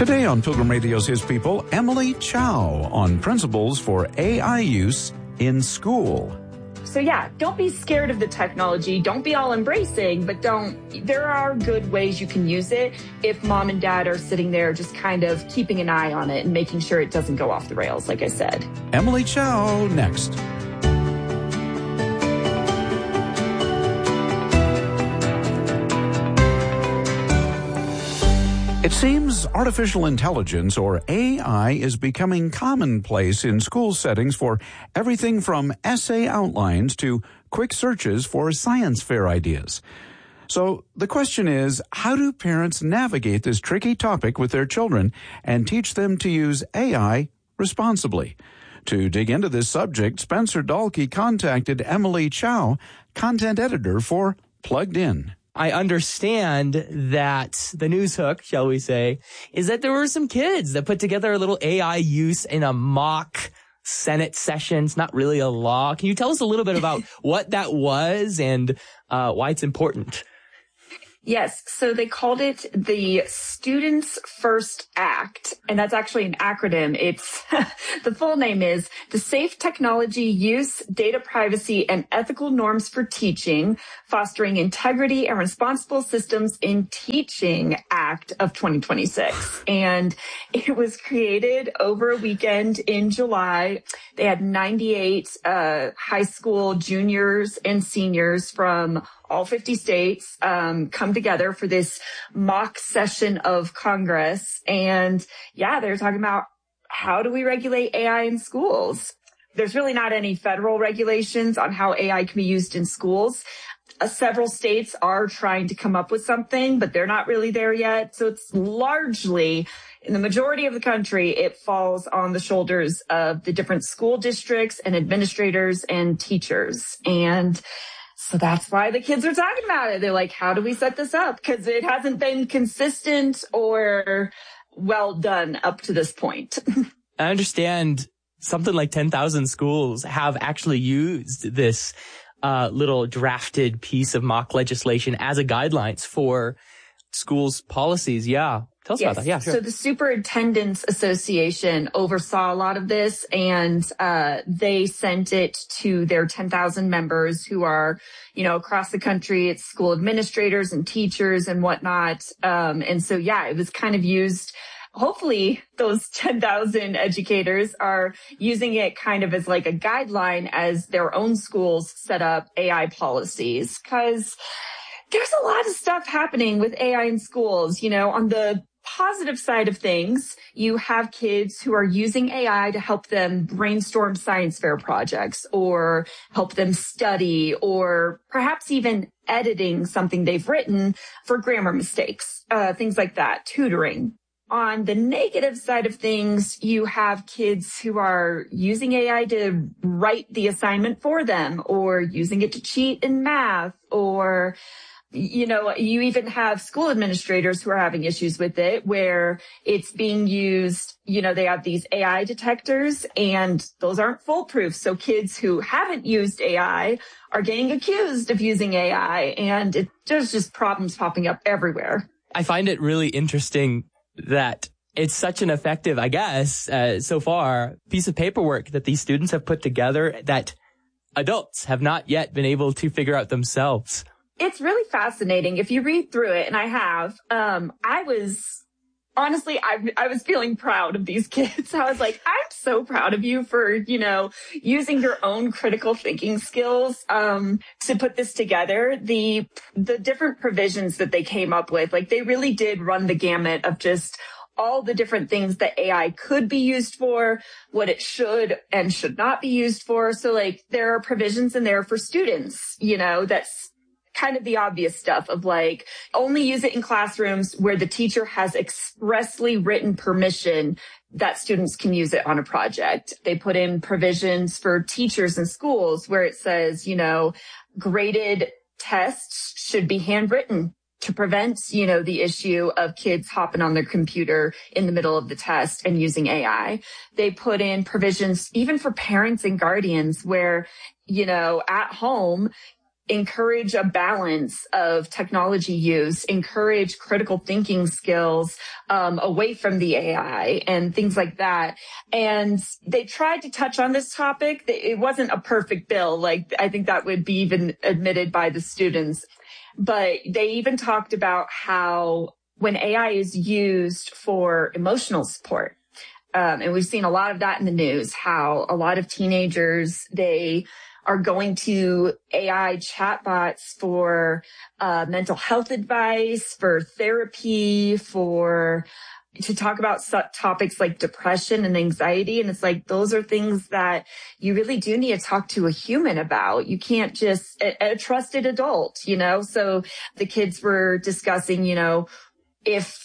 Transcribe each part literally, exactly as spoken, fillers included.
Today on Pilgrim Radio's His People, Emily Chow on principles for A I use in school. So yeah, don't be scared of the technology. Don't be all embracing, but don't, there are good ways you can use it if mom and dad are sitting there just kind of keeping an eye on it and making sure it doesn't go off the rails, like I said. Emily Chow next. It seems artificial intelligence, or A I, is becoming commonplace in school settings for everything from essay outlines to quick searches for science fair ideas. So the question is, how do parents navigate this tricky topic with their children and teach them to use A I responsibly? To dig into this subject, Spencer Dahlke contacted Emily Chow, content editor for Plugged In. I understand that the news hook, shall we say, is that there were some kids that put together a little A I use in a mock Senate session. It's not really a law. Can you tell us a little bit about what that was and uh, why it's important? Yes, so they called it the Students First Act, and that's actually an acronym. It's the full name is the Safe Technology Use, Data Privacy, and Ethical Norms for Teaching, Fostering Integrity and Responsible Systems in Teaching Act of twenty twenty-six. And it was created over a weekend in July. They had ninety-eight uh, high school juniors and seniors from all fifty states um, come together for this mock session of Congress. And yeah, they're talking about how do we regulate A I in schools? There's really not any federal regulations on how A I can be used in schools. Uh, several states are trying to come up with something, but they're not really there yet. So it's largely, in the majority of the country, it falls on the shoulders of the different school districts and administrators and teachers. And so that's why the kids are talking about it. They're like, how do we set this up? Because it hasn't been consistent or well done up to this point. I understand something like ten thousand schools have actually used this uh, little drafted piece of mock legislation as a guidelines for schools' policies. Yeah. Tell us yes. about that. Yeah, sure. So the Superintendents Association oversaw a lot of this, and uh they sent it to their ten thousand members who are, you know, across the country. It's school administrators and teachers and whatnot. Um, and so, yeah, it was kind of used. Hopefully those ten thousand educators are using it kind of as like a guideline as their own schools set up A I policies, because there's a lot of stuff happening with A I in schools. You know, on the positive side of things, you have kids who are using A I to help them brainstorm science fair projects or help them study or perhaps even editing something they've written for grammar mistakes, uh, things like that, tutoring. On the negative side of things, you have kids who are using A I to write the assignment for them or using it to cheat in math, or you know, you even have school administrators who are having issues with it where it's being used, you know, they have these A I detectors and those aren't foolproof. So kids who haven't used A I are getting accused of using A I, and it, there's just problems popping up everywhere. I find it really interesting that it's such an effective, I guess, uh, so far, piece of paperwork that these students have put together that adults have not yet been able to figure out themselves. It's really fascinating. If you read through it, and I have, um, I was, honestly, I, I was feeling proud of these kids. I was like, I'm so proud of you for, you know, using your own critical thinking skills, um, to put this together. The, the different provisions that they came up with, like they really did run the gamut of just all the different things that A I could be used for, what it should and should not be used for. So like there are provisions in there for students, you know, that's kind of the obvious stuff of like only use it in classrooms where the teacher has expressly written permission that students can use it on a project. They put in provisions for teachers in schools where it says, you know, graded tests should be handwritten to prevent, you know, the issue of kids hopping on their computer in the middle of the test and using A I. They put in provisions even for parents and guardians where, you know, at home, encourage a balance of technology use, encourage critical thinking skills um, away from the A I and things like that. And they tried to touch on this topic. It wasn't a perfect bill. Like, I think that would be even admitted by the students. But they even talked about how when A I is used for emotional support, um, and we've seen a lot of that in the news, how a lot of teenagers, they are going to A I chatbots for uh, mental health advice, for therapy, for to talk about topics like depression and anxiety. And it's like, those are things that you really do need to talk to a human about. You can't just a, a trusted adult, you know? So the kids were discussing, you know, if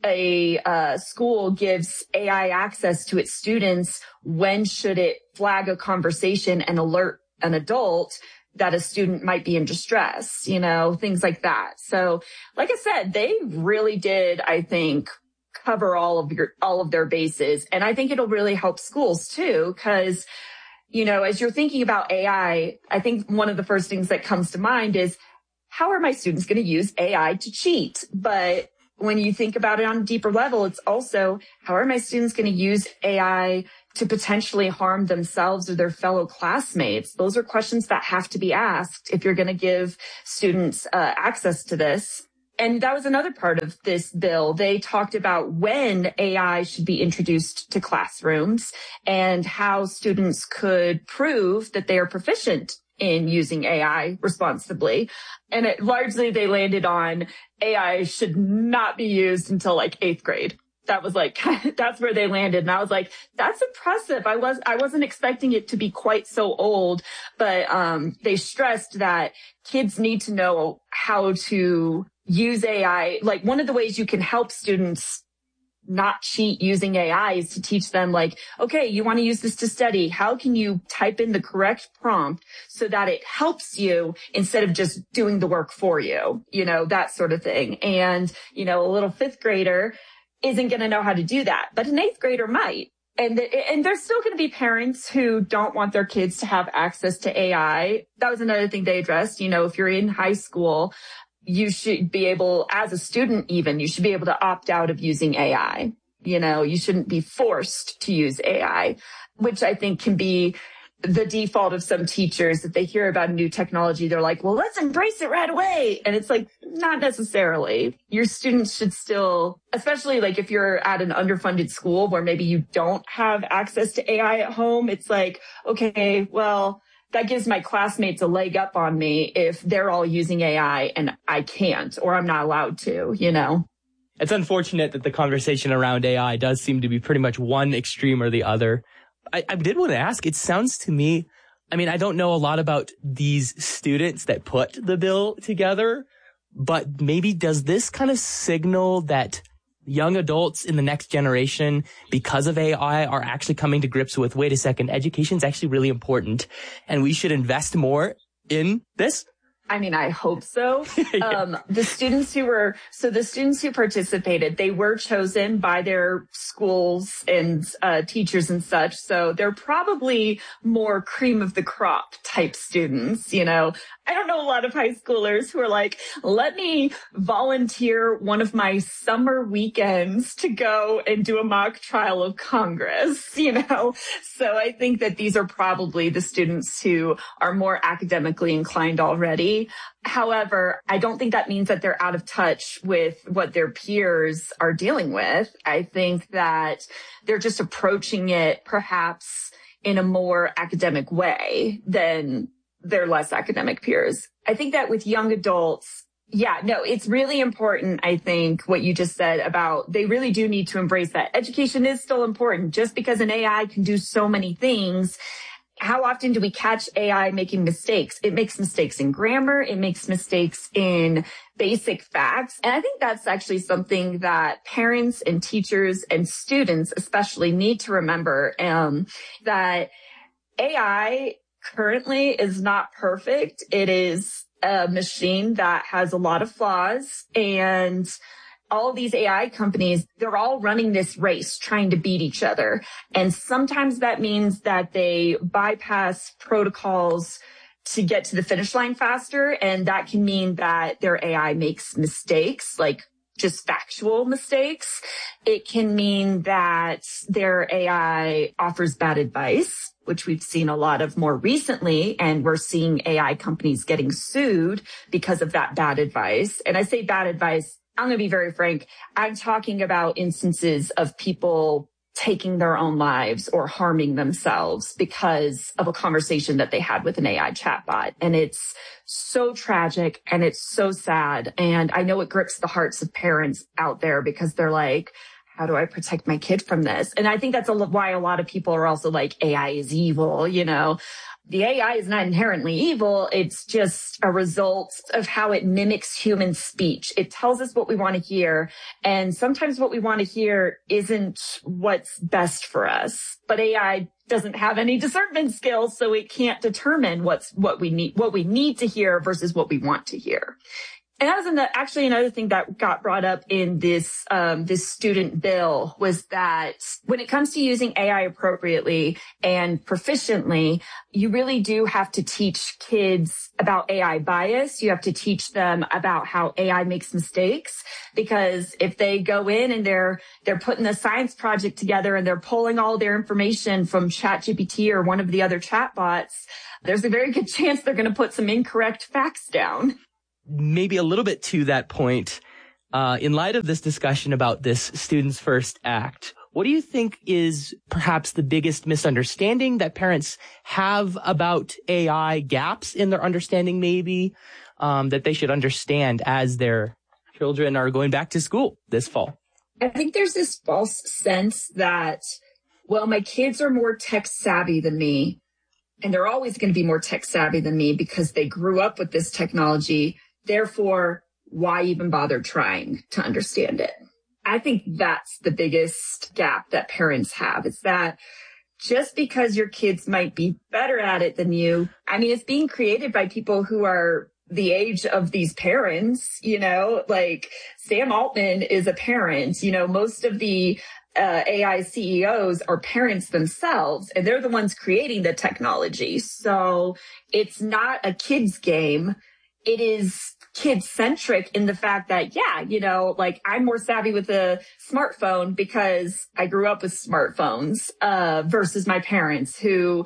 a uh, school gives A I access to its students, when should it flag a conversation and alert an adult that a student might be in distress, you know, things like that. So like I said, they really did, I think, cover all of your, all of their bases. And I think it'll really help schools too, because, you know, as you're thinking about A I, I think one of the first things that comes to mind is, how are my students going to use A I to cheat? But when you think about it on a deeper level, it's also, how are my students going to use A I to potentially harm themselves or their fellow classmates? Those are questions that have to be asked if you're going to give students uh, access to this. And that was another part of this bill. They talked about when A I should be introduced to classrooms and how students could prove that they are proficient in using A I responsibly. And it, largely they landed on A I should not be used until like eighth grade. That was like, that's where they landed. And I was like, that's impressive. I was, I wasn't expecting it to be quite so old, but, um, they stressed that kids need to know how to use A I. Like, one of the ways you can help students not cheat using A I is to teach them, like, okay, you want to use this to study. How can you type in the correct prompt so that it helps you instead of just doing the work for you? You know, that sort of thing. And, you know, a little fifth grader isn't going to know how to do that, but an eighth grader might. And, and there's still going to be parents who don't want their kids to have access to A I. That was another thing they addressed. You know, if you're in high school, you should be able, as a student even, you should be able to opt out of using A I. You know, you shouldn't be forced to use A I, which I think can be the default of some teachers. If they hear about a new technology, they're like, well, let's embrace it right away. And it's like, not necessarily. Your students should still, especially like if you're at an underfunded school where maybe you don't have access to A I at home, it's like, okay, well, that gives my classmates a leg up on me if they're all using A I and I can't, or I'm not allowed to, you know? It's unfortunate that the conversation around A I does seem to be pretty much one extreme or the other. I, I did want to ask, it sounds to me, I mean, I don't know a lot about these students that put the bill together, but maybe does this kind of signal that young adults in the next generation, because of A I, are actually coming to grips with, wait a second, education is actually really important and we should invest more in this? I mean, I hope so. yeah. Um, the students who were, so the students who participated, they were chosen by their schools and uh, teachers and such. So they're probably more cream of the crop type students, you know. I don't know a lot of high schoolers who are like, let me volunteer one of my summer weekends to go and do a mock trial of Congress, you know. So I think that these are probably the students who are more academically inclined already. However, I don't think that means that they're out of touch with what their peers are dealing with. I think that they're just approaching it perhaps in a more academic way than their less academic peers. I think that with young adults, yeah, no, it's really important. I think what you just said about they really do need to embrace that. Education is still important. Just because an A I can do so many things, how often do we catch A I making mistakes? It makes mistakes in grammar. It makes mistakes in basic facts. And I think that's actually something that parents and teachers and students especially need to remember, um, that A I currently is not perfect. It is a machine that has a lot of flaws, and all of these A I companies, they're all running this race trying to beat each other. And sometimes that means that they bypass protocols to get to the finish line faster. And that can mean that their A I makes mistakes, like just factual mistakes. It can mean that their A I offers bad advice, which we've seen a lot of more recently. And we're seeing A I companies getting sued because of that bad advice. And I say bad advice, I'm going to be very frank. I'm talking about instances of people taking their own lives or harming themselves because of a conversation that they had with an A I chatbot. And it's so tragic and it's so sad. And I know it grips the hearts of parents out there because they're like, how do I protect my kid from this? And I think that's a, why a lot of people are also like, A I is evil, you know. The A I is not inherently evil. It's just a result of how it mimics human speech. It tells us what we want to hear. And sometimes what we want to hear isn't what's best for us. But A I doesn't have any discernment skills, so it can't determine what's what we need, what we need to hear versus what we want to hear. And that was in the, actually another thing that got brought up in this, um, this student bill was that when it comes to using A I appropriately and proficiently, you really do have to teach kids about A I bias. You have to teach them about how A I makes mistakes, because if they go in and they're, they're putting a science project together and they're pulling all their information from ChatGPT or one of the other chatbots, there's a very good chance they're going to put some incorrect facts down. Maybe a little bit to that point, uh, in light of this discussion about this Students First Act, what do you think is perhaps the biggest misunderstanding that parents have about A I, gaps in their understanding maybe, um, that they should understand as their children are going back to school this fall? I think there's this false sense that, well, my kids are more tech savvy than me, and they're always going to be more tech savvy than me because they grew up with this technology. Therefore, why even bother trying to understand it? I think that's the biggest gap that parents have, is that just because your kids might be better at it than you, I mean, it's being created by people who are the age of these parents, you know, like Sam Altman is a parent, you know, most of the uh, A I C E Os are parents themselves, and they're the ones creating the technology. So it's not a kid's game. It is kid-centric in the fact that, yeah, you know, like I'm more savvy with a smartphone because I grew up with smartphones, uh, versus my parents who,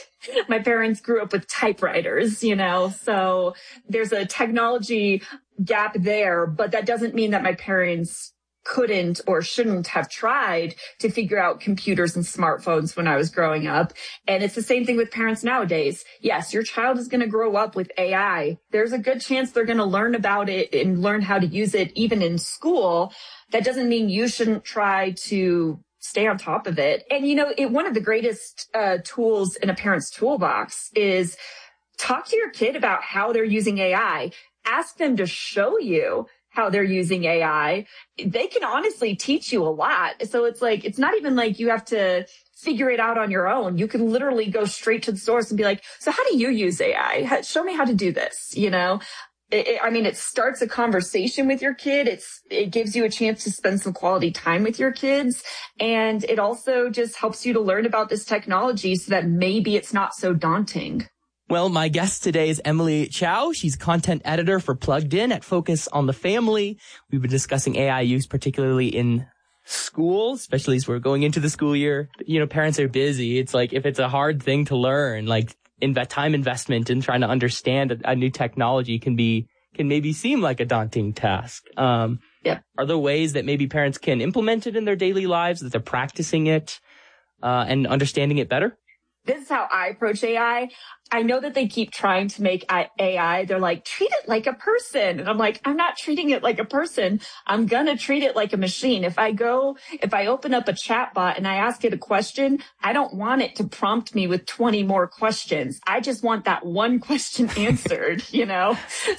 my parents grew up with typewriters, you know, so there's a technology gap there, but that doesn't mean that my parents couldn't or shouldn't have tried to figure out computers and smartphones when I was growing up. And it's the same thing with parents nowadays. Yes, your child is going to grow up with A I. There's a good chance they're going to learn about it and learn how to use it even in school. That doesn't mean you shouldn't try to stay on top of it. And, you know, it, one of the greatest uh, tools in a parent's toolbox is talk to your kid about how they're using A I. Ask them to show you how they're using A I. They can honestly teach you a lot. So it's like, it's not even like you have to figure it out on your own. You can literally go straight to the source and be like, so how do you use A I? Show me how to do this. You know, it, it, I mean, it starts a conversation with your kid. It's, it gives you a chance to spend some quality time with your kids. And it also just helps you to learn about this technology so that maybe it's not so daunting. Well, my guest today is Emily Chow. She's content editor for Plugged In at Focus on the Family. We've been discussing A I use, particularly in school, especially as we're going into the school year. You know, parents are busy. It's like, if it's a hard thing to learn, like in time investment in trying to understand a, a new technology can be, can maybe seem like a daunting task. Um, yeah. Are there ways that maybe parents can implement it in their daily lives, that they're practicing it, uh, and understanding it better? This is how I approach A I. I know that they keep trying to make A I. They're like, treat it like a person. And I'm like, I'm not treating it like a person. I'm going to treat it like a machine. If I go, if I open up a chat bot and I ask it a question, I don't want it to prompt me with twenty more questions. I just want that one question answered, you know?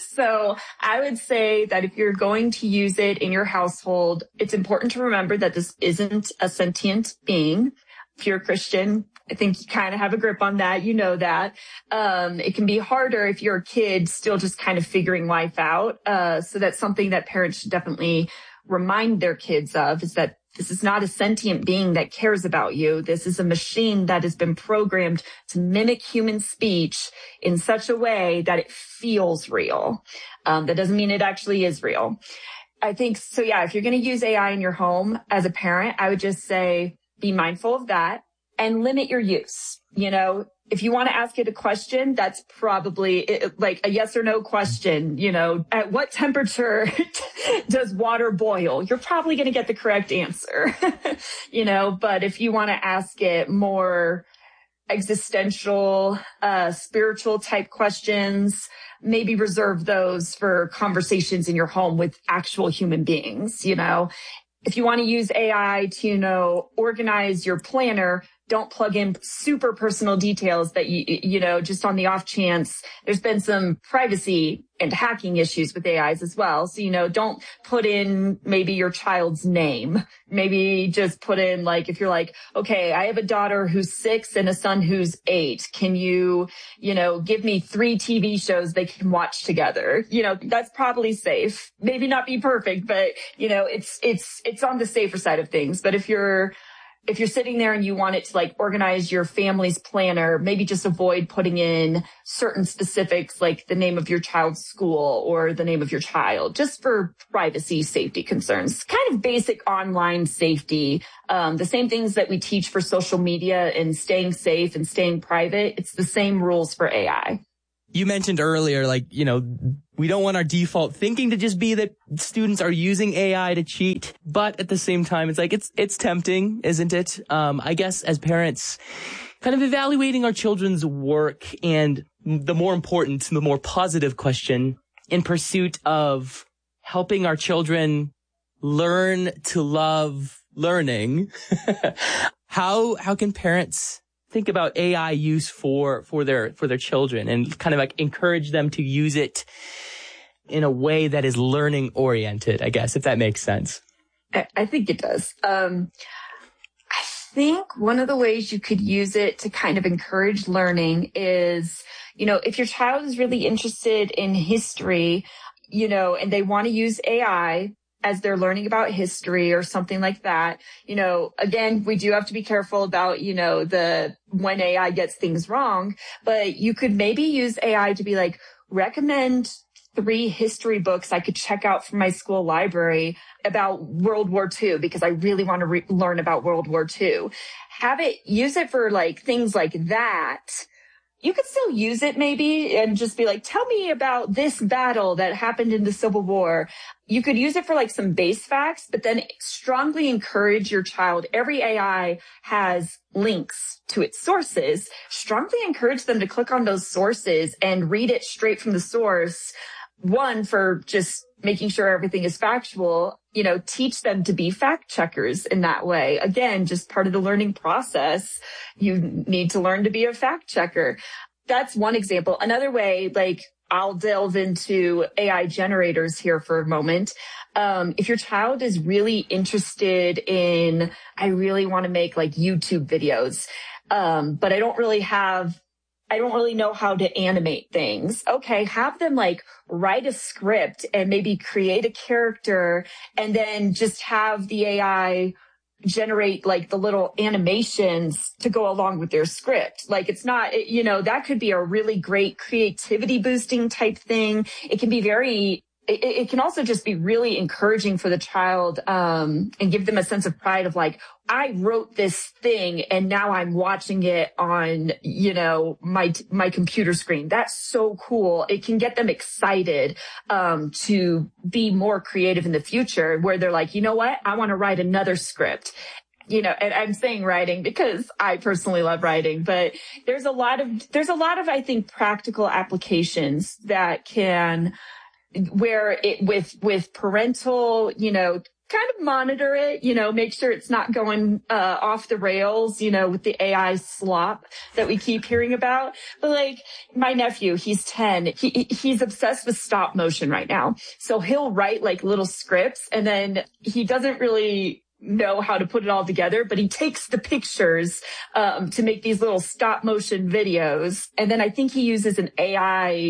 So I would say that if you're going to use it in your household, it's important to remember that this isn't a sentient being. If you're a Christian, I think you kind of have a grip on that. You know that. Um, it can be harder if you're a kid still just kind of figuring life out. Uh, so that's something that parents should definitely remind their kids of, is that This is not a sentient being that cares about you. This is a machine that has been programmed to mimic human speech in such a way that it feels real. Um, that doesn't mean it actually is real. I think, so yeah, if you're going to use A I in your home as a parent, I would just say, be mindful of that and limit your use. You know, if you want to ask it a question, that's probably like a yes or no question. You know, at what temperature does water boil? You're probably going to get the correct answer, you know, but if you want to ask it more existential, uh, spiritual type questions, maybe reserve those for conversations in your home with actual human beings. You know, if you want to use A I to, you know, organize your planner, don't plug in super personal details that you, you know, just on the off chance. There's been some privacy and hacking issues with A Is as well. So, you know, don't put in maybe your child's name. Maybe just put in like, if you're like, okay, I have a daughter who's six and a son who's eight. Can you, you know, give me three T V shows they can watch together? You know, that's probably safe. Maybe not be perfect, but you know, it's, it's, it's on the safer side of things. But if you're, If you're sitting there and you want it to like organize your family's planner, maybe just avoid putting in certain specifics like the name of your child's school or the name of your child, just for privacy, safety concerns, kind of basic online safety. Um, the same things that we teach for social media and staying safe and staying private. It's the same rules for A I. You mentioned earlier, like, you know, we don't want our default thinking to just be that students are using A I to cheat. But at the same time, it's like, it's, it's tempting, isn't it? Um, I guess as parents, kind of evaluating our children's work and the more important, the more positive question in pursuit of helping our children learn to love learning. how, how can parents think about A I use for, for their, for their children and kind of like encourage them to use it in a way that is learning oriented, I guess, if that makes sense? I, I think it does. Um, I think one of the ways you could use it to kind of encourage learning is, you know, if your child is really interested in history, you know, and they want to use A I as they're learning about history or something like that, you know, again, we do have to be careful about, you know, the, when A I gets things wrong, but you could maybe use A I to be like, recommend three history books I could check out from my school library about World War Two, because I really want to re- learn about World War Two. Have it, use it for like things like that. You could still use it maybe and just be like, tell me about this battle that happened in the Civil War. You could use it for like some base facts, but then strongly encourage your child. Every A I has links to its sources. Strongly encourage them to click on those sources and read it straight from the source. One, for just making sure everything is factual, you know, teach them to be fact checkers in that way. Again, just part of the learning process. You need to learn to be a fact checker. That's one example. Another way, like, I'll delve into A I generators here for a moment. Um, if your child is really interested in, I really want to make like YouTube videos, um, but I don't really have I don't really know how to animate things. Okay, have them like write a script and maybe create a character and then just have the A I generate like the little animations to go along with their script. Like it's not, it, you know, that could be a really great creativity boosting type thing. It can be very It, it can also just be really encouraging for the child, um, and give them a sense of pride of like, I wrote this thing and now I'm watching it on, you know, my, my computer screen. That's so cool. It can get them excited, um, to be more creative in the future where they're like, you know what? I want to write another script. You know, and I'm saying writing because I personally love writing, but there's a lot of, there's a lot of, I think, practical applications that can, where it with, with parental, you know, kind of monitor it, you know, make sure it's not going, uh, off the rails, you know, with the A I slop that we keep hearing about. But like my nephew, he's ten, he, he's obsessed with stop motion right now. So he'll write like little scripts and then he doesn't really know how to put it all together, but he takes the pictures, um, to make these little stop motion videos. And then I think he uses an A I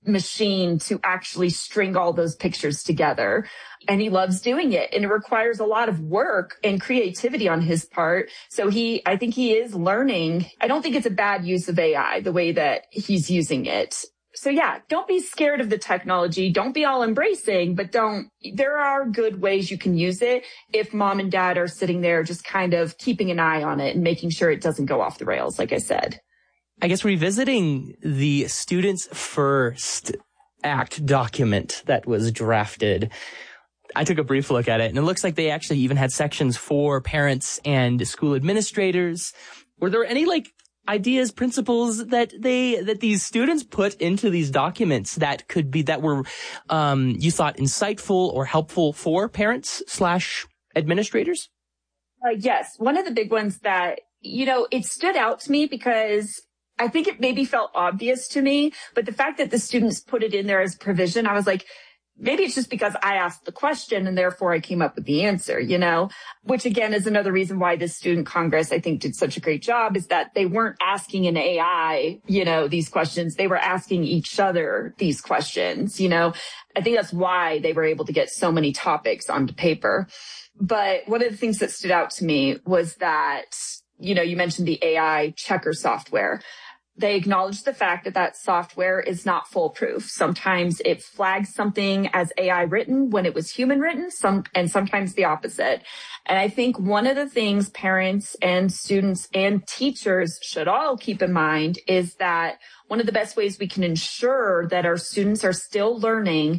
machine to actually string all those pictures together. And he loves doing it. And it requires a lot of work and creativity on his part. So he, I think he is learning. I don't think it's a bad use of A I, the way that he's using it. So yeah, don't be scared of the technology. Don't be all embracing, but don't, there are good ways you can use it if mom and dad are sitting there just kind of keeping an eye on it and making sure it doesn't go off the rails, like I said. I guess revisiting the Students First Act document that was drafted, I took a brief look at it, and it looks like they actually even had sections for parents and school administrators. Were there any, like, ideas, principles that they, that these students put into these documents that could be, that were, um, you thought insightful or helpful for parents slash administrators? Uh, yes. One of the big ones that, you know, it stood out to me because I think it maybe felt obvious to me, but the fact that the students put it in there as provision, I was like, maybe it's just because I asked the question and therefore I came up with the answer, you know, which again is another reason why this student Congress, I think, did such a great job, is that they weren't asking an A I, you know, these questions. They were asking each other these questions, you know. I think that's why they were able to get so many topics onto paper. But one of the things that stood out to me was that, you know, you mentioned the A I checker software. They acknowledge the fact that that software is not foolproof. Sometimes it flags something as A I written when it was human written, some, and sometimes the opposite. And I think one of the things parents and students and teachers should all keep in mind is that one of the best ways we can ensure that our students are still learning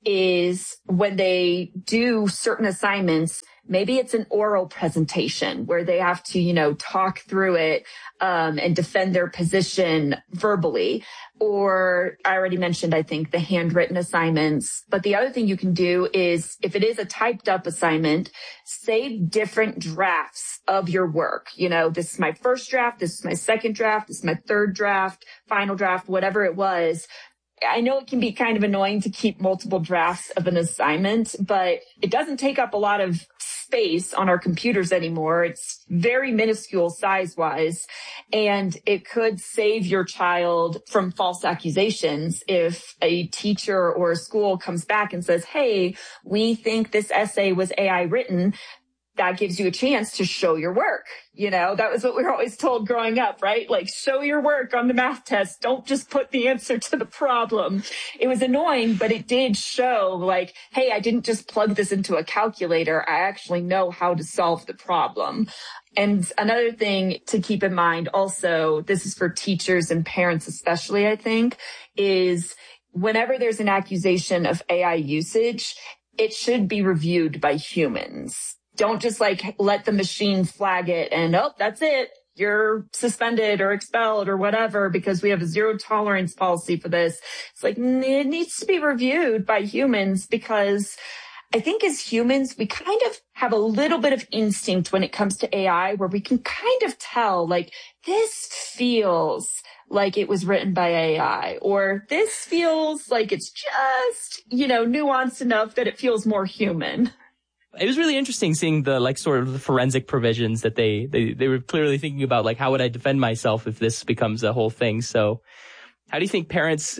is when they do certain assignments. Maybe it's an oral presentation where they have to, you know, talk through it um, and defend their position verbally. Or I already mentioned, I think, the handwritten assignments. But the other thing you can do is, if it is a typed up assignment, save different drafts of your work. You know, this is my first draft, this is my second draft, this is my third draft, final draft, whatever it was. I know it can be kind of annoying to keep multiple drafts of an assignment, but it doesn't take up a lot of space on our computers anymore. It's very minuscule size-wise, and it could save your child from false accusations if a teacher or a school comes back and says, hey, we think this essay was A I written. That gives you a chance to show your work. You know, that was what we were always told growing up, right? Like, show your work on the math test. Don't just put the answer to the problem. It was annoying, but it did show, like, hey, I didn't just plug this into a calculator. I actually know how to solve the problem. And another thing to keep in mind also, this is for teachers and parents especially, I think, is whenever there's an accusation of A I usage, it should be reviewed by humans. Don't just like let the machine flag it and, oh, that's it. You're suspended or expelled or whatever because we have a zero tolerance policy for this. It's like, it needs to be reviewed by humans, because I think as humans, we kind of have a little bit of instinct when it comes to A I, where we can kind of tell, like, this feels like it was written by A I, or this feels like it's just, you know, nuanced enough that it feels more human. It was really interesting seeing the, like, sort of the forensic provisions that they, they, they were clearly thinking about, like, how would I defend myself if this becomes a whole thing? So how do you think parents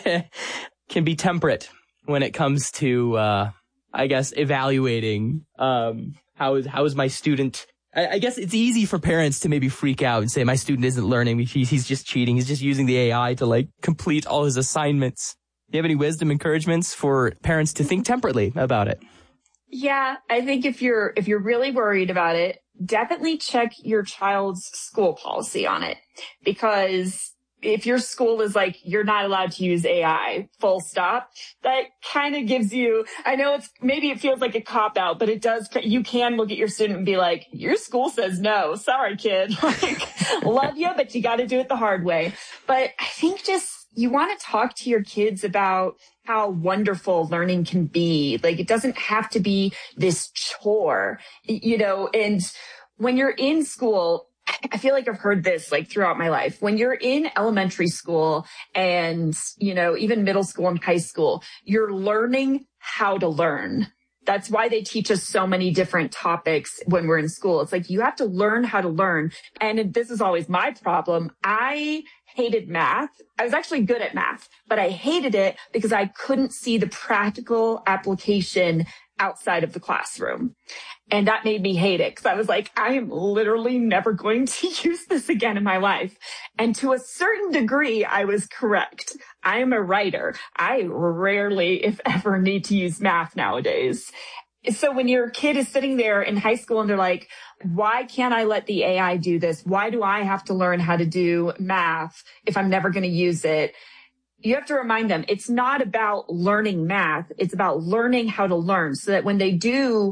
can be temperate when it comes to, uh, I guess, evaluating, um, how is, how is my student? I, I guess it's easy for parents to maybe freak out and say, my student isn't learning. He's, he's just cheating. He's just using the A I to, like, complete all his assignments. Do you have any wisdom, encouragements for parents to think temperately about it? Yeah, I think if you're, if you're really worried about it, definitely check your child's school policy on it. Because if your school is like, you're not allowed to use A I, full stop, that kind of gives you, I know it's, maybe it feels like a cop out, but it does, you can look at your student and be like, your school says no. Sorry, kid. Like, love you, but you got to do it the hard way. But I think just, you want to talk to your kids about how wonderful learning can be. Like, it doesn't have to be this chore, you know, and when you're in school, I feel like I've heard this like throughout my life. When you're in elementary school and, you know, even middle school and high school, you're learning how to learn. That's why they teach us so many different topics when we're in school. It's like, you have to learn how to learn. And this is always my problem. I hated math. I was actually good at math, but I hated it because I couldn't see the practical application outside of the classroom. And that made me hate it because I was like, I am literally never going to use this again in my life. And to a certain degree, I was correct. I am a writer. I rarely, if ever, need to use math nowadays. So when your kid is sitting there in high school and they're like, why can't I let the A I do this? Why do I have to learn how to do math if I'm never going to use it? You have to remind them it's not about learning math. It's about learning how to learn so that when they do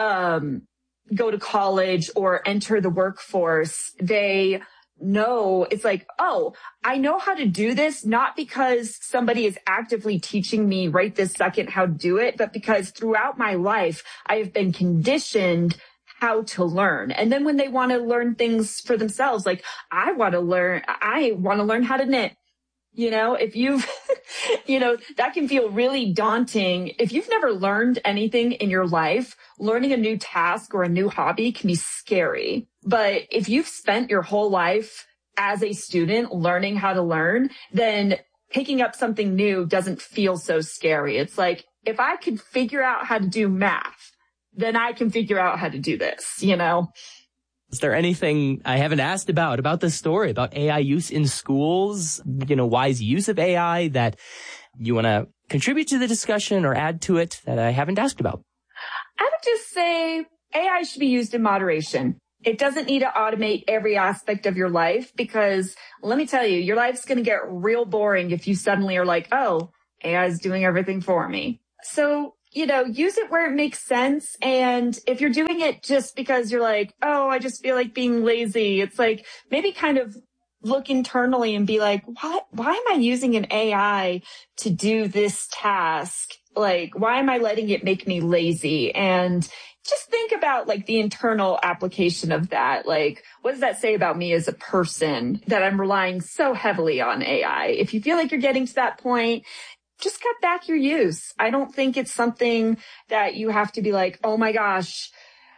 um, go to college or enter the workforce, they know it's like, oh, I know how to do this, not because somebody is actively teaching me right this second how to do it, but because throughout my life, I have been conditioned how to learn. And then when they want to learn things for themselves, like I want to learn, I want to learn how to knit. You know, if you've, you know, that can feel really daunting. If you've never learned anything in your life, learning a new task or a new hobby can be scary. But if you've spent your whole life as a student learning how to learn, then picking up something new doesn't feel so scary. It's like, if I could figure out how to do math, then I can figure out how to do this, you know? Is there anything I haven't asked about, about this story, about A I use in schools, you know, wise use of A I that you want to contribute to the discussion or add to it that I haven't asked about? I would just say A I should be used in moderation. It doesn't need to automate every aspect of your life because let me tell you, your life's going to get real boring if you suddenly are like, oh, A I is doing everything for me. So, you know, use it where it makes sense. And if you're doing it just because you're like, oh, I just feel like being lazy, it's like maybe kind of look internally and be like, what, why am I using an A I to do this task? Like, why am I letting it make me lazy? And just think about like the internal application of that. Like, what does that say about me as a person that I'm relying so heavily on A I? If you feel like you're getting to that point, just cut back your use. I don't think it's something that you have to be like, oh my gosh,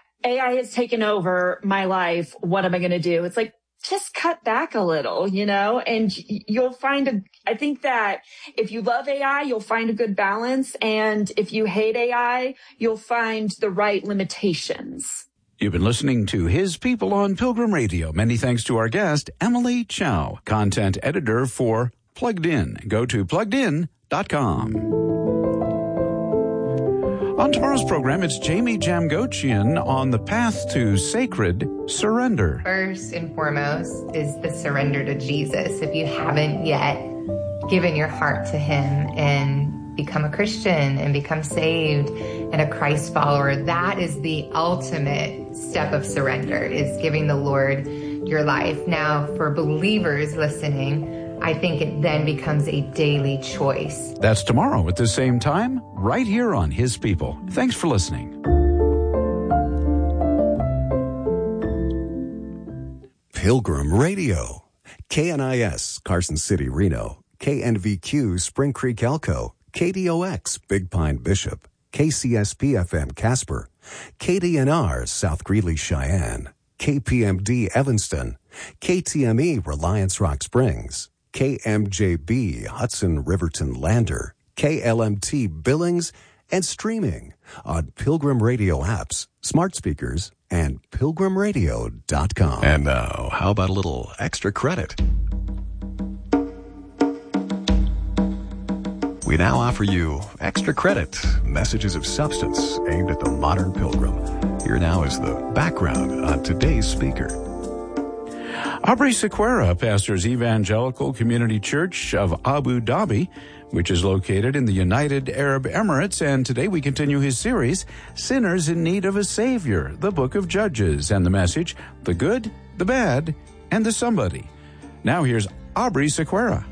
A I has taken over my life. What am I going to do? It's like, just cut back a little, you know, and you'll find a, I think that if you love A I, you'll find a good balance. And if you hate A I, you'll find the right limitations. You've been listening to His People on Pilgrim Radio. Many thanks to our guest, Emily Chow, content editor for Plugged In. Go to plugged in dot com. On tomorrow's program, it's Jamie Jamgochian on the path to sacred surrender. First and foremost is the surrender to Jesus. If you haven't yet given your heart to him and become a Christian and become saved and a Christ follower, that is the ultimate step of surrender, is giving the Lord your life. Now, for believers listening, I think it then becomes a daily choice. That's tomorrow at the same time, right here on His People. Thanks for listening. Pilgrim Radio. K N I S, Carson City, Reno. K N V Q, Spring Creek, Elko. K D O X, Big Pine, Bishop. K C S P F M, Casper. K D N R, South Greeley, Cheyenne. K P M D, Evanston. K T M E, Reliance Rock Springs. K M J B, Hudson Riverton Lander, K L M T Billings, and streaming on Pilgrim Radio apps, smart speakers, and pilgrim radio dot com. And now, how about a little extra credit? We now offer you extra credit, messages of substance aimed at the modern pilgrim. Here now is the background on today's speaker. Aubrey Sequeira pastors Evangelical Community Church of Abu Dhabi, which is located in the United Arab Emirates, and today we continue his series, Sinners in Need of a Savior, the Book of Judges, and the message, the good, the bad, and the somebody. Now here's Aubrey Sequeira.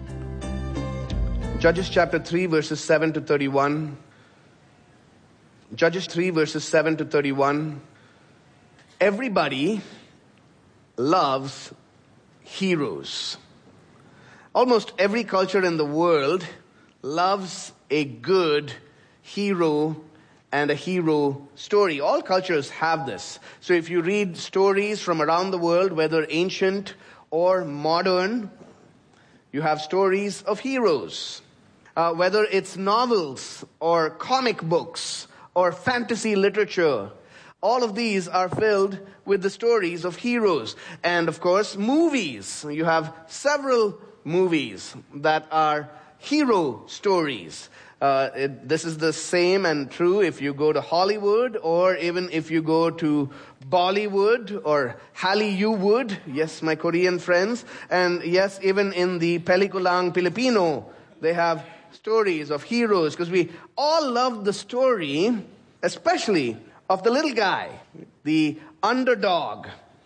Judges chapter three, verses seven to thirty-one. Judges three, verses seven to thirty-one. Everybody loves heroes. Almost every culture in the world loves a good hero and a hero story. All cultures have this. So if you read stories from around the world, whether ancient or modern, you have stories of heroes. Uh, whether it's novels or comic books or fantasy literature, all of these are filled with the stories of heroes. And of course, movies. You have several movies that are hero stories. Uh, it, this is the same and true if you go to Hollywood, or even if you go to Bollywood or Hollywood. Yes, my Korean friends. And yes, even in the Pelikulang Pilipino, they have stories of heroes, because we all love the story, especially of the little guy, the underdog,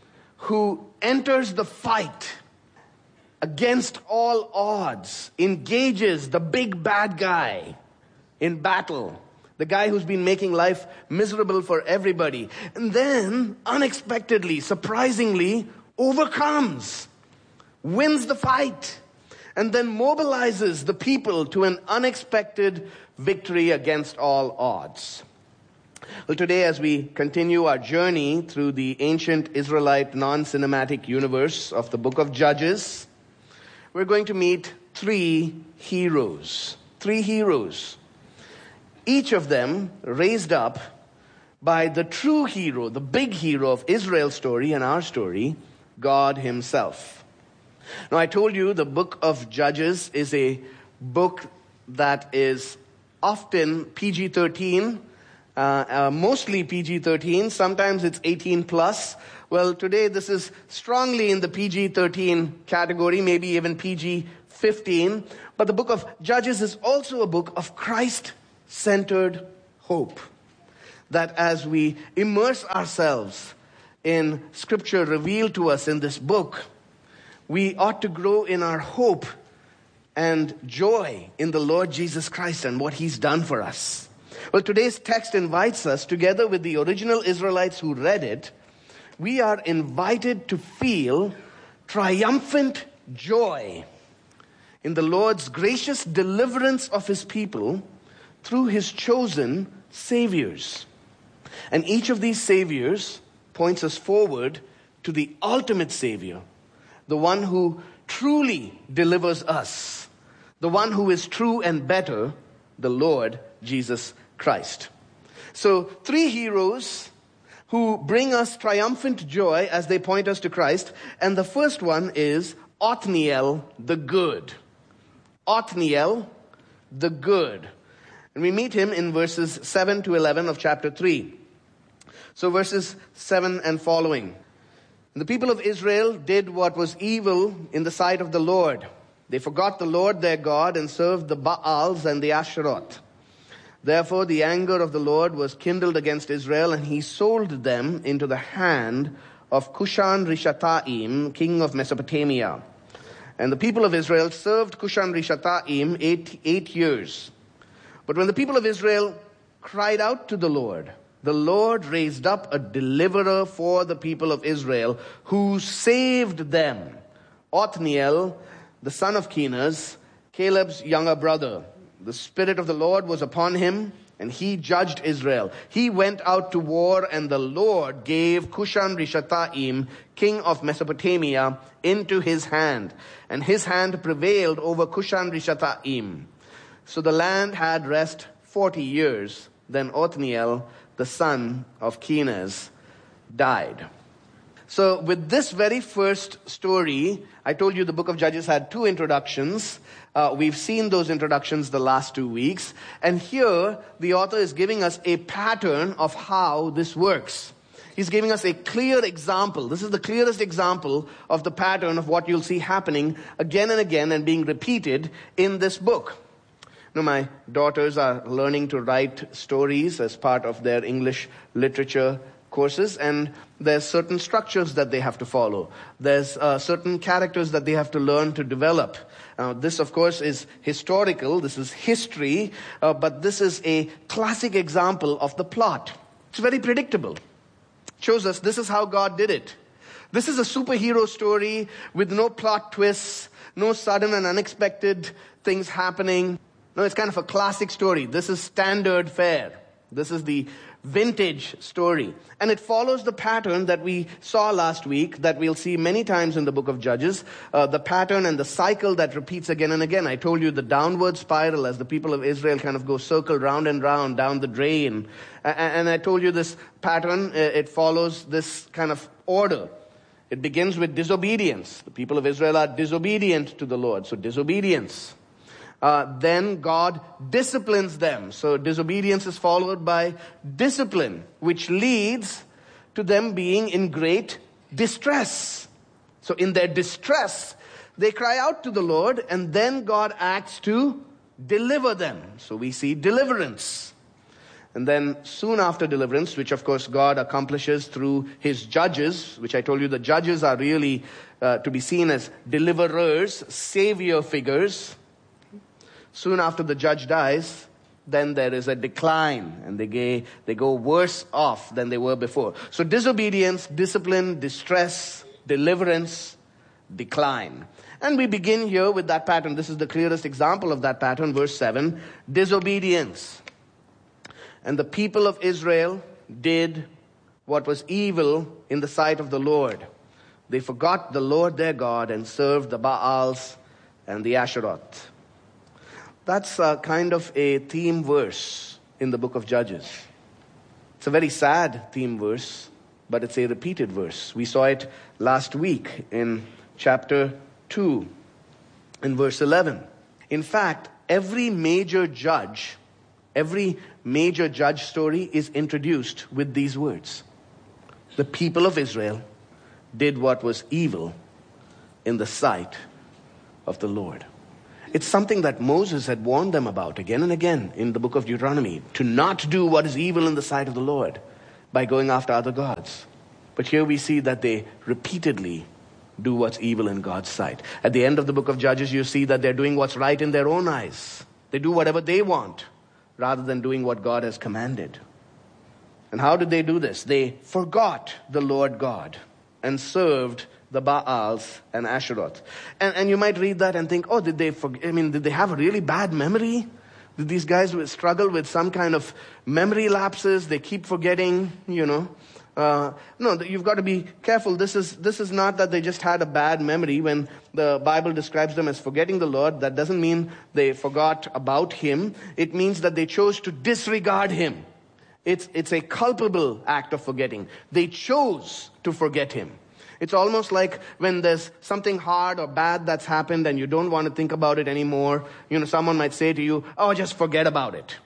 who enters the fight against all odds, engages the big bad guy in battle, the guy who's been making life miserable for everybody, and then unexpectedly, surprisingly, overcomes, wins the fight, and then mobilizes the people to an unexpected victory against all odds. Well, today, as we continue our journey through the ancient Israelite non-cinematic universe of the book of Judges, we're going to meet three heroes. Three heroes. Each of them raised up by the true hero, the big hero of Israel's story and our story, God himself. Now, I told you the book of Judges is a book that is often P G thirteen, uh, uh, mostly P G thirteen. Sometimes it's eighteen plus. Well, today this is strongly in the P G thirteen category, maybe even P G fifteen. But the book of Judges is also a book of Christ-centered hope. That as we immerse ourselves in Scripture revealed to us in this book, we ought to grow in our hope and joy in the Lord Jesus Christ and what he's done for us. Well, today's text invites us, together with the original Israelites who read it, we are invited to feel triumphant joy in the Lord's gracious deliverance of his people through his chosen saviors. And each of these saviors points us forward to the ultimate Savior, the one who truly delivers us, the one who is true and better, the Lord Jesus Christ. So, three heroes who bring us triumphant joy as they point us to Christ. And the first one is Othniel the Good. Othniel the Good. And we meet him in verses seven to eleven of chapter three. So verses seven and following. The people of Israel did what was evil in the sight of the Lord. They forgot the Lord their God and served the Baals and the Asheroth. Therefore the anger of the Lord was kindled against Israel, and he sold them into the hand of Cushan-Rishathaim, king of Mesopotamia. And the people of Israel served Cushan-Rishathaim eight, eight years. But when the people of Israel cried out to the Lord, the Lord raised up a deliverer for the people of Israel who saved them. Othniel, the son of Kenaz, Caleb's younger brother. The Spirit of the Lord was upon him, and he judged Israel. He went out to war, and the Lord gave Cushan-Rishathaim, king of Mesopotamia, into his hand. And his hand prevailed over Cushan-Rishathaim. So the land had rest forty years. Then Othniel, the son of Kenaz, died. So with this very first story, I told you the book of Judges had two introductions. Uh, we've seen those introductions the last two weeks. And here, the author is giving us a pattern of how this works. He's giving us a clear example. This is the clearest example of the pattern of what you'll see happening again and again and being repeated in this book. Now, my daughters are learning to write stories as part of their English literature courses, and there's certain structures that they have to follow. There's uh, certain characters that they have to learn to develop. Uh, this, of course, is historical. This is history, uh, but this is a classic example of the plot. It's very predictable. It shows us this is how God did it. This is a superhero story with no plot twists, no sudden and unexpected things happening. No, it's kind of a classic story. This is standard fare. This is the vintage story. And it follows the pattern that we saw last week, that we'll see many times in the book of Judges, uh, the pattern and the cycle that repeats again and again. I told you the downward spiral as the people of Israel kind of go circle round and round down the drain. And, and I told you this pattern, it follows this kind of order. It begins with disobedience. The people of Israel are disobedient to the Lord, so disobedience. Uh, then God disciplines them. So disobedience is followed by discipline, which leads to them being in great distress. So in their distress, they cry out to the Lord, and then God acts to deliver them. So we see deliverance. And then soon after deliverance, which of course God accomplishes through his judges, which I told you the judges are really uh, to be seen as deliverers, savior figures. Soon after the judge dies, then there is a decline, and they, gay, they go worse off than they were before. So disobedience, discipline, distress, deliverance, decline. And we begin here with that pattern. This is the clearest example of that pattern, verse seven, disobedience. And the people of Israel did what was evil in the sight of the Lord. They forgot the Lord their God and served the Baals and the Asheroth. That's a kind of a theme verse in the book of Judges. It's a very sad theme verse, but it's a repeated verse. We saw it last week in chapter two, in verse eleven. In fact, every major judge, every major judge story is introduced with these words. The people of Israel did what was evil in the sight of the Lord. It's something that Moses had warned them about again and again in the book of Deuteronomy, to not do what is evil in the sight of the Lord by going after other gods. But here we see that they repeatedly do what's evil in God's sight. At the end of the book of Judges, you see that they're doing what's right in their own eyes. They do whatever they want rather than doing what God has commanded. And how did they do this? They forgot the Lord God and served the Baals and Asheroth. And, and you might read that and think, oh, did they forget? I mean, did they have a really bad memory? Did these guys struggle with some kind of memory lapses? They keep forgetting, you know. Uh, no, you've got to be careful. This is this is not that they just had a bad memory. When the Bible describes them as forgetting the Lord, that doesn't mean they forgot about him. It means that they chose to disregard him. It's, it's a culpable act of forgetting. They chose to forget him. It's almost like when there's something hard or bad that's happened and you don't want to think about it anymore. You know, someone might say to you, oh, just forget about it.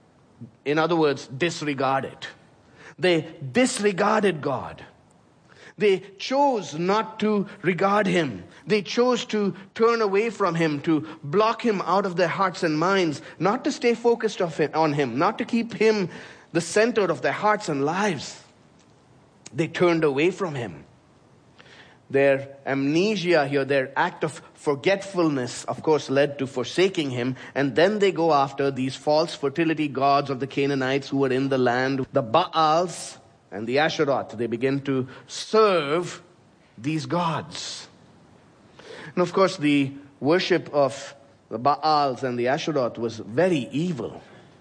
In other words, disregard it. They disregarded God. They chose not to regard him. They chose to turn away from him, to block him out of their hearts and minds, not to stay focused on him, not to keep him the center of their hearts and lives. They turned away from him. Their amnesia here, their act of forgetfulness, of course, led to forsaking him. And then they go after these false fertility gods of the Canaanites who were in the land, the Baals and the Asheroth. They begin to serve these gods. And of course, the worship of the Baals and the Asheroth was very evil.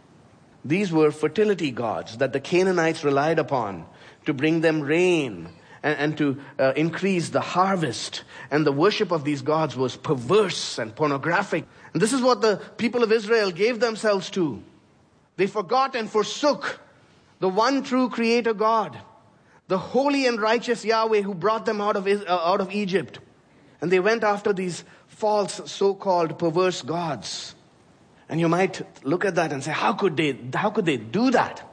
These were fertility gods that the Canaanites relied upon to bring them rain and, and to uh, increase the harvest. And the worship of these gods was perverse and pornographic. And this is what the people of Israel gave themselves to. They forgot and forsook the one true creator God, the holy and righteous Yahweh who brought them out of, uh, out of Egypt. And they went after these false, so-called perverse gods. And you might look at that and say, how could they, how could they do that?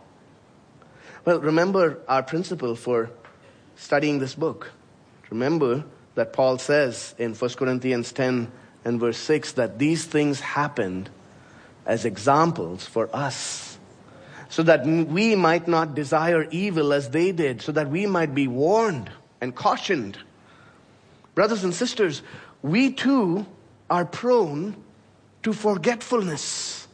Well, remember our principle for studying this book. Remember that Paul says in First Corinthians ten and verse six that these things happened as examples for us, so that we might not desire evil as they did, so that we might be warned and cautioned. Brothers and sisters, we too are prone to forgetfulness.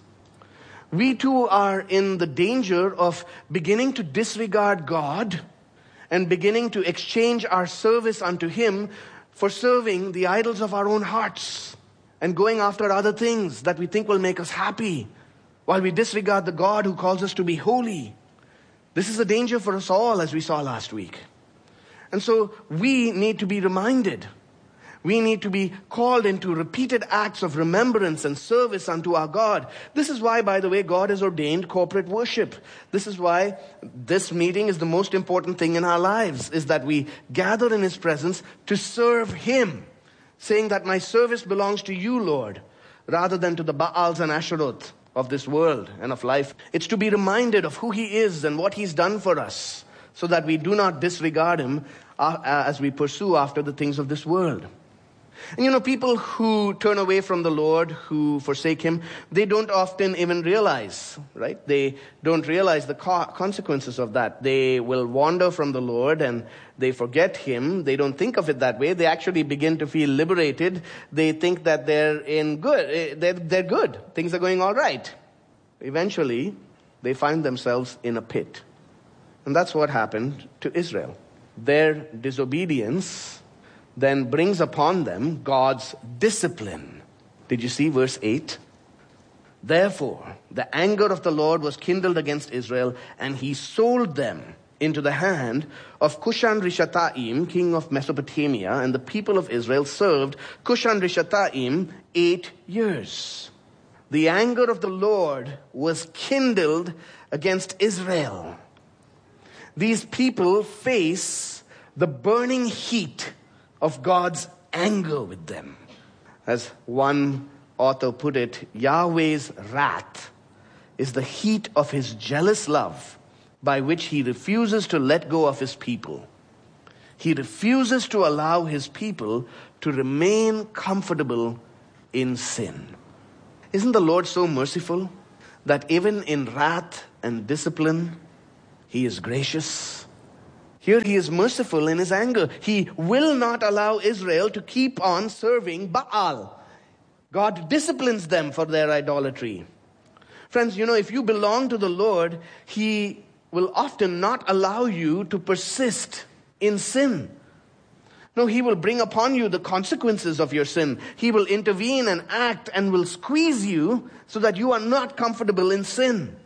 We too are in the danger of beginning to disregard God and beginning to exchange our service unto him for serving the idols of our own hearts and going after other things that we think will make us happy while we disregard the God who calls us to be holy. This is a danger for us all, as we saw last week. And so we need to be reminded. We need to be called into repeated acts of remembrance and service unto our God. This is why, by the way, God has ordained corporate worship. This is why this meeting is the most important thing in our lives, is that we gather in His presence to serve Him, saying that my service belongs to you, Lord, rather than to the Baals and Asheroth of this world and of life. It's to be reminded of who He is and what He's done for us, so that we do not disregard Him uh, as we pursue after the things of this world. And you know, people who turn away from the Lord, who forsake Him, they don't often even realize, right? They don't realize the co- consequences of that. They will wander from the Lord and they forget Him. They don't think of it that way. They actually begin to feel liberated. They think that they're in good. They're, they're good. Things are going all right. Eventually, they find themselves in a pit. And that's what happened to Israel. Their disobedience then brings upon them God's discipline. Did you see verse eight? Therefore, the anger of the Lord was kindled against Israel, and He sold them into the hand of Cushan-Rishathaim, king of Mesopotamia, and the people of Israel served Cushan-Rishathaim eight years. The anger of the Lord was kindled against Israel. These people face the burning heat of God's anger with them. As one author put it, Yahweh's wrath is the heat of His jealous love by which He refuses to let go of His people. He refuses to allow His people to remain comfortable in sin. Isn't the Lord so merciful that even in wrath and discipline, He is gracious? Here He is merciful in His anger. He will not allow Israel to keep on serving Baal. God disciplines them for their idolatry. Friends, you know, if you belong to the Lord, He will often not allow you to persist in sin. No, He will bring upon you the consequences of your sin. He will intervene and act and will squeeze you so that you are not comfortable in sin.